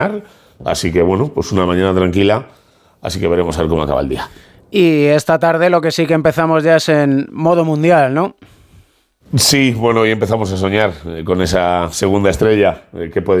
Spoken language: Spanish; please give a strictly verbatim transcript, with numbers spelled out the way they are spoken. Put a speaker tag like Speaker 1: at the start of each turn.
Speaker 1: Así que bueno, pues una mañana tranquila, así que veremos a ver cómo acaba el día.
Speaker 2: Y esta tarde lo que sí que empezamos ya es en modo mundial, ¿no?
Speaker 1: Sí, bueno, hoy empezamos a soñar eh, con esa segunda estrella eh, que puede